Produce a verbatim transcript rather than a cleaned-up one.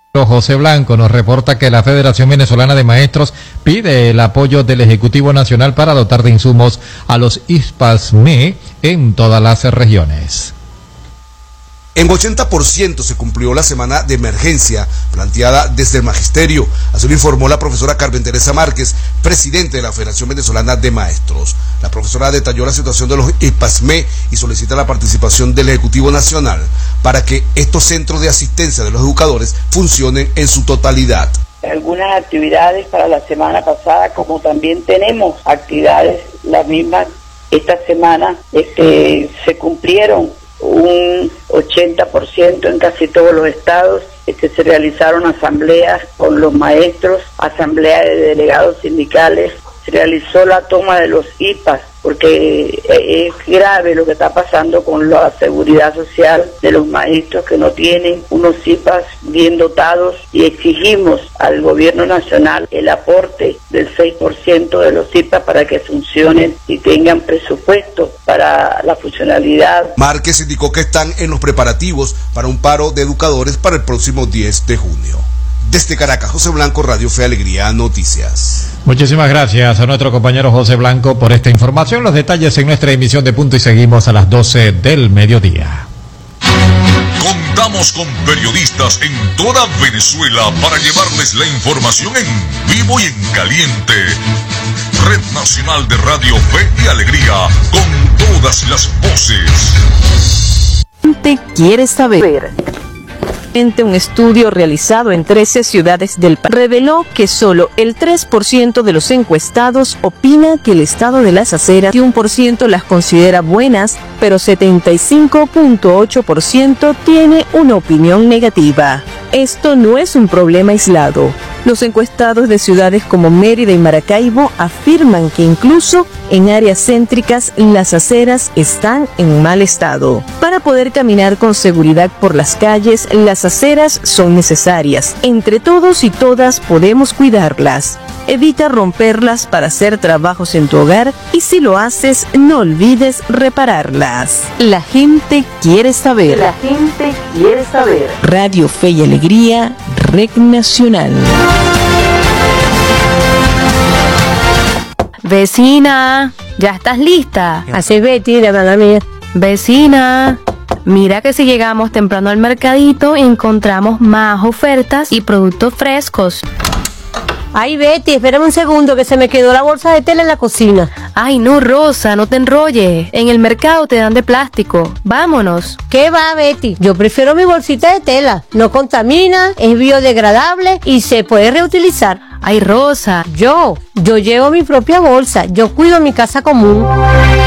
José Blanco nos reporta que la Federación Venezolana de Maestros pide el apoyo del Ejecutivo Nacional para dotar de insumos a los I S P A S M E en todas las regiones. En ochenta por ciento se cumplió la semana de emergencia planteada desde el Magisterio. Así lo informó la profesora Carmen Teresa Márquez, presidente de la Federación Venezolana de Maestros. La profesora detalló la situación de los I S P A S M E y solicita la participación del Ejecutivo Nacional para que estos centros de asistencia de los educadores funcionen en su totalidad. Algunas actividades para la semana pasada, como también tenemos actividades las mismas esta semana, este, se cumplieron un ochenta por ciento en casi todos los estados. Este, se realizaron asambleas con los maestros, asambleas de delegados sindicales, se realizó la toma de los I P A S, porque es grave lo que está pasando con la seguridad social de los maestros que no tienen unos I P A S bien dotados, y exigimos al gobierno nacional el aporte del seis por ciento de los I P A S para que funcionen y tengan presupuesto para la funcionalidad. Márquez indicó que están en los preparativos para un paro de educadores para el próximo diez de junio. Desde Caracas, José Blanco, Radio Fe Alegría Noticias. Muchísimas gracias a nuestro compañero José Blanco por esta información. Los detalles en nuestra emisión de Punto y Seguimos a las doce del mediodía. Contamos con periodistas en toda Venezuela para llevarles la información en vivo y en caliente. Red Nacional de Radio Fe y Alegría, con todas las voces. ¿Te quieres saber? Un estudio realizado en trece ciudades del país reveló que solo el tres por ciento de los encuestados opina que el estado de las aceras y un por ciento las considera buenas, pero setenta y cinco punto ocho por ciento tiene una opinión negativa. Esto no es un problema aislado. Los encuestados de ciudades como Mérida y Maracaibo afirman que incluso en áreas céntricas las aceras están en mal estado. Para poder caminar con seguridad por las calles, las aceras son necesarias. Entre todos y todas podemos cuidarlas. Evita romperlas para hacer trabajos en tu hogar y si lo haces, no olvides repararlas. La gente quiere saber. La gente quiere saber. Radio Fe y Alegría, Red Nacional. Vecina, ¿ya estás lista? Así, Betty, la verdad mía. Vecina, mira que si llegamos temprano al mercadito encontramos más ofertas y productos frescos. Ay, Betty, espérame un segundo que se me quedó la bolsa de tela en la cocina. Ay, no, Rosa, no te enrolles. En el mercado te dan de plástico. Vámonos. ¿Qué va, Betty? Yo prefiero mi bolsita de tela. No contamina, es biodegradable y se puede reutilizar. Ay, Rosa. Yo, yo llevo mi propia bolsa. Yo cuido mi casa común.